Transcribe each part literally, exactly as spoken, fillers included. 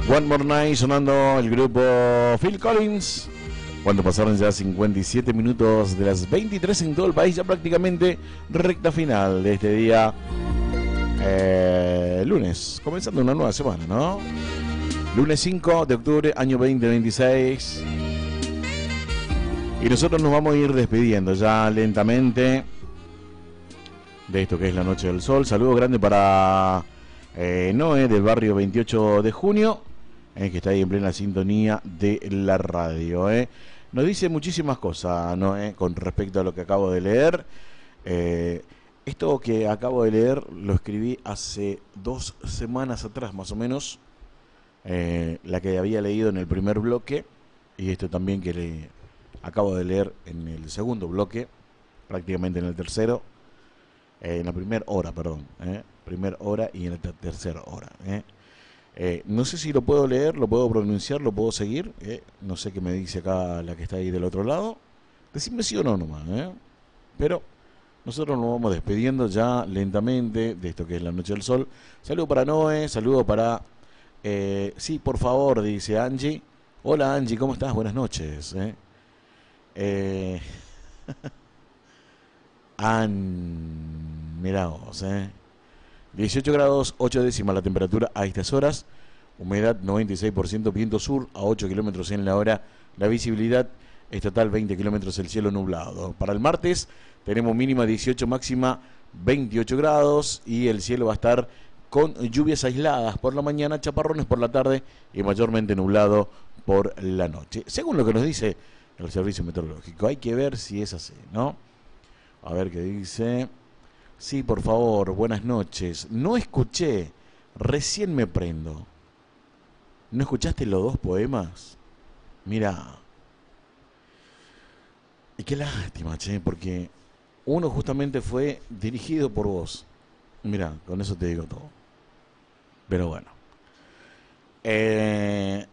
One More Night sonando el grupo Phil Collins. Cuando pasaron ya cincuenta y siete minutos de las veintitrés en todo el país, ya prácticamente recta final de este día eh, lunes, comenzando una nueva semana, ¿no? Lunes cinco de octubre, año veinte veintiséis. Y nosotros nos vamos a ir despidiendo ya lentamente de esto que es la Noche del Sol. Saludo grande para eh, Noé del barrio veintiocho de junio, eh, que está ahí en plena sintonía de la radio. Eh. Nos dice muchísimas cosas, Noé, con respecto a lo que acabo de leer. Eh, esto que acabo de leer lo escribí hace dos semanas atrás, más o menos. Eh, la que había leído en el primer bloque, y esto también que le acabo de leer en el segundo bloque, prácticamente en el tercero, eh, en la primera hora, perdón, eh, primera hora y en la ter tercera hora. Eh. Eh, no sé si lo puedo leer, lo puedo pronunciar, lo puedo seguir, eh. No sé qué me dice acá la que está ahí del otro lado. Decime sí o no nomás, eh. Pero nosotros nos vamos despidiendo ya lentamente de esto que es la Noche del Sol. Saludo para Noé, saludo para... Eh, sí, por favor, dice Angie. Hola Angie, ¿cómo estás? Buenas noches. Eh. Eh... An... Mirá vos, eh. dieciocho grados, ocho décimas la temperatura a estas horas. Humedad noventa y seis por ciento, viento sur a ocho kilómetros en la hora. La visibilidad estatal veinte kilómetros, el cielo nublado. Para el martes tenemos mínima dieciocho, máxima veintiocho grados y el cielo va a estar con lluvias aisladas por la mañana, chaparrones por la tarde y mayormente nublado por la noche. Según lo que nos dice el servicio meteorológico, hay que ver si es así, ¿no? A ver qué dice. Sí, por favor, buenas noches. No escuché, recién me prendo. ¿No escuchaste los dos poemas? Mira. Y qué lástima, che, porque uno justamente fue dirigido por vos. Mira, con eso te digo todo. Pero bueno. Eh...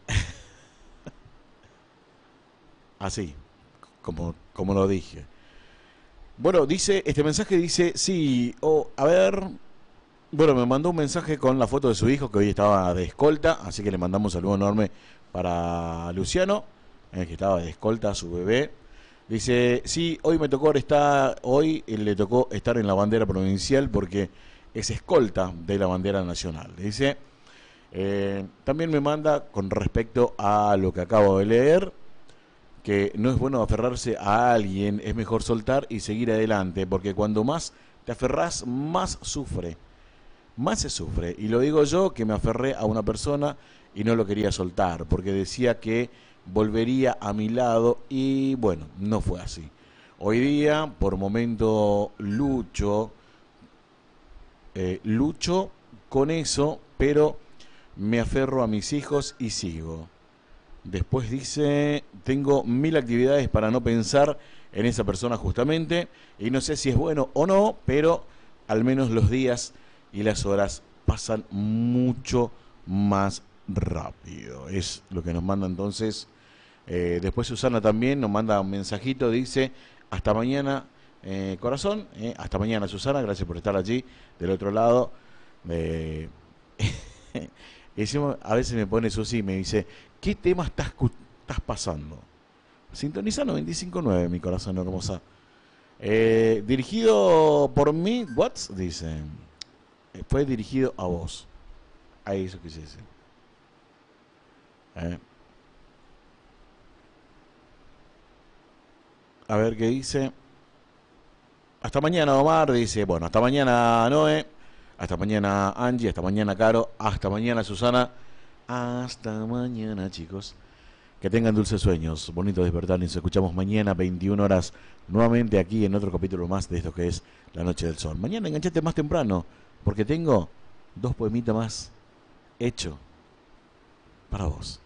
Así, como, como lo dije. Bueno, dice, este mensaje dice, sí, oh, a ver, bueno, me mandó un mensaje con la foto de su hijo que hoy estaba de escolta, así que le mandamos un saludo enorme para Luciano, eh, que estaba de escolta a su bebé. Dice, sí, hoy me tocó estar, hoy le tocó estar en la bandera provincial porque es escolta de la bandera nacional. Dice, eh, también me manda con respecto a lo que acabo de leer, que no es bueno aferrarse a alguien, es mejor soltar y seguir adelante, porque cuando más te aferrás, más sufre, más se sufre. Y lo digo yo, que me aferré a una persona y no lo quería soltar, porque decía que volvería a mi lado y bueno, no fue así. Hoy día, por momento, lucho, eh, lucho con eso, pero me aferro a mis hijos y sigo. Después dice, tengo mil actividades para no pensar en esa persona justamente, y no sé si es bueno o no, pero al menos los días y las horas pasan mucho más rápido. Es lo que nos manda entonces. Eh, después Susana también nos manda un mensajito, dice, hasta mañana, eh, corazón, eh, hasta mañana Susana, gracias por estar allí, del otro lado. Eh, y decimos, a veces me pone Susi y me dice, ¿qué tema estás, estás pasando? Sintoniza noventa y cinco punto nueve, mi corazón hermosa. Eh, dirigido por mí, what? Dice. Eh, fue dirigido a vos. Ahí eso quise decir. Eh. A ver qué dice. Hasta mañana, Omar. Dice, bueno, hasta mañana, Noé. Hasta mañana, Angie. Hasta mañana, Caro. Hasta mañana, Susana. Hasta mañana, chicos. Que tengan dulces sueños, bonito despertar. Nos escuchamos mañana, veintiuna horas, nuevamente aquí en otro capítulo más de esto que es La Noche del Sol. Mañana enganchate más temprano, porque tengo dos poemitas más hecho para vos.